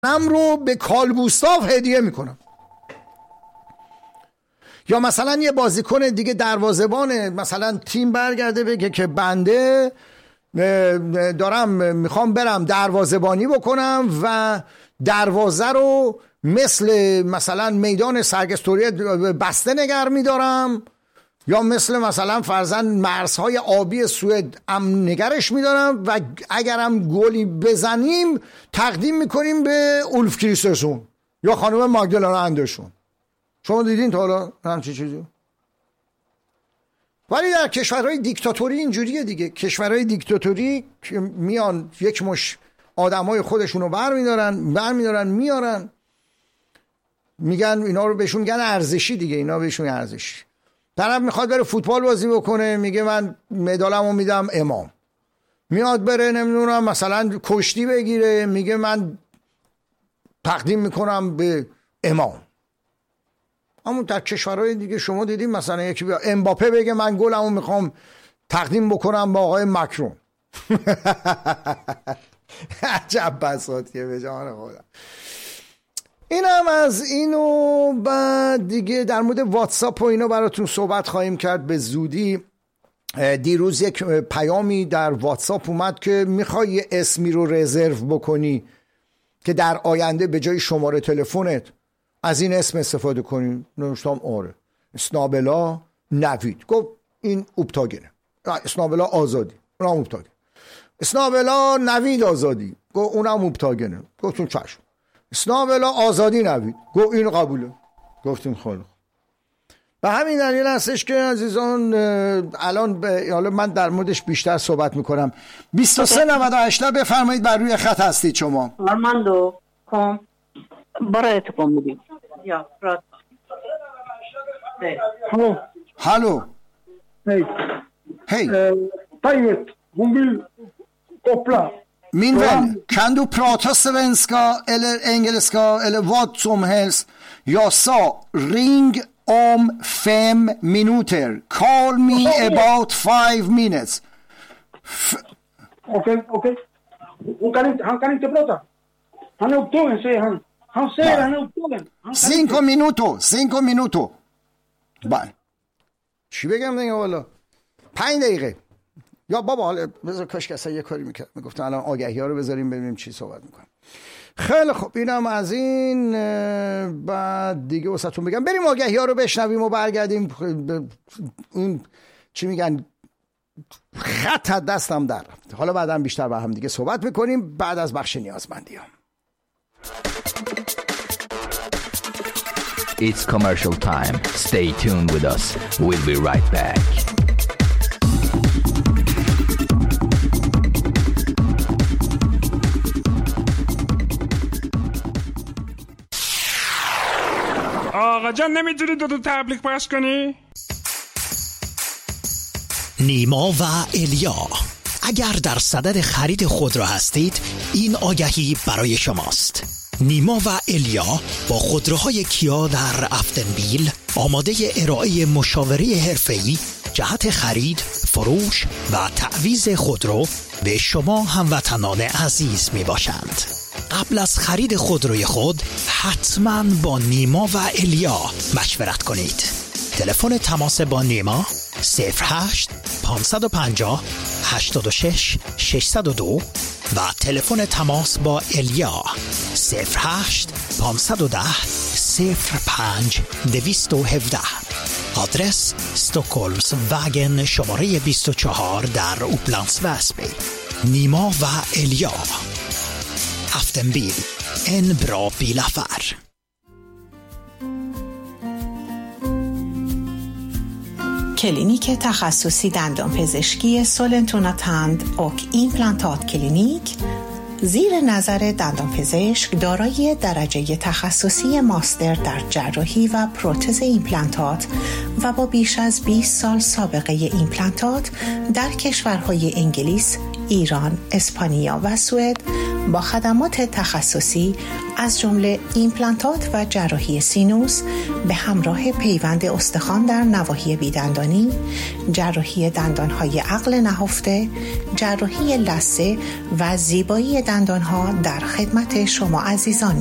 نم رو به کالبوستاف هدیه میکنم. یا مثلا یه بازیکن دیگه دروازه‌بان مثلا تیم برگرده بگه که بنده میخوام برم دروازه‌بانی بکنم و دروازه رو مثلا میدان سرگستوری بسته نگر میدارم، یا مثلا فرضاً مرزهای آبی سوئد نگرش میدارم و اگرم گلی بزنیم تقدیم میکنیم به اولف کریسترسون یا خانم ماگدالنا اندرسون. شما دیدین تا حالا همچین چیزی؟ ولی در کشورهای دیکتاتوری اینجوریه دیگه. کشورهای دیکتاتوری میان یک مش آدمای خودشونو برمیدارن میارن، میگن اینا رو بهشون میگن ارزشی دیگه، اینا بهشون ارزشی. طرف میخواد بره فوتبال بازی بکنه، میگه من مدالمو میدم امام. میاد بره نمیدونم مثلا کشتی بگیره، میگه من تقدیم میکنم به امام. اما در کشورهای دیگه شما دیدین مثلا یکی بیا امباپه بگه من گلمو میخوام تقدیم بکنم با آقای مکرون. عجب بساطیه به جان خودم. اینم از اینو. بعد دیگه در مورد واتساپ و اینو براتون صحبت خواهیم کرد به زودی. دیروز یک پیامی در واتساپ اومد که میخوای یه اسمی رو رزرو بکنی که در آینده به جای شماره تلفنت از این اسم استفاده کنی. نوشتم آره. اسنابلا نوید. گفت این اوبتاگنه. اسنابلا آزادی، اونم اوبتاگن. اسنابلا نوید آزادی، گفت اونم اوبتاگنه. گفتیم چشم. اسنابلا آزادی نوید، گفت این قبوله. گفتیم خیلی. به همین دلیل هستش که عزیزان الان حالا من در موردش بیشتر صحبت میکنم. 2398 بفرمایید، بر روی خط هستید شما. آرماندو کام برای تو کام میدیم. یا رات. Hallå. Hej. Hej. Taget, hon vill koppla. Min vän, kan du prata svenska eller engelska eller vad som helst? Jag sa ring om 5 minuter. Call me about 5 minutes. Okej. Han kan inte prata. Han är upptagen, säger han. Han säger han är upptagen. 5 minuter. بله. چی بگم دیگه والا؟ 5 دقیقه. یا بابا حالا بذار کاش اصلا یه کاری میکرد. میگفتن الان آگهی‌ها رو بذاریم ببینیم چی صحبت میکنن. خیلی خب اینم از این. بعد دیگه واسهتون بگم بریم آگهی‌ها رو بشنویم و برگردیم. اون چی میگن خط دستم در رفت. حالا بعدم بیشتر با هم دیگه صحبت میکنیم بعد از بخش نیازمندیام. It's commercial time. Stay tuned with us. We'll be right back. آقا جان نمیتونی دو تبلیغ پخش کنی؟ نیما و الیا، اگر در صدد خرید خودرو هستید این آگهی برای شماست. نیما و الیا با خودروهای کیا در افتنبیل آماده ارائه مشاوره حرفه‌ای جهت خرید، فروش و تعویض خودرو به شما هموطنان عزیز می باشند. قبل از خرید خودروی خود حتما با نیما و الیا مشورت کنید. تلفن تماس با نیما 08 550 86 602 و تلفن تماس با الیا 08 510 05 217. آدرس استکهلمس وگن شماره 24 در اوپلندس وسبی. نیما و الیا، افتنبیل، en bra bilaffär. کلینیک تخصصی دندانپزشکی سولنتوناتند اوک ایمپلانتات کلینیک زیر نظر دندانپزشک دارای درجه تخصصی ماستر در جراحی و پروتز ایمپلانتات و با بیش از 20 سال سابقه ایمپلانتات در کشورهای انگلیس، ایران، اسپانیا و سوئد با خدمات تخصصی از جمله ایمپلانتات و جراحی سینوس به همراه پیوند استخوان در نواحی بیدندانی، جراحی دندانهای عقل نهفته، جراحی لثه و زیبایی دندانها در خدمت شما عزیزان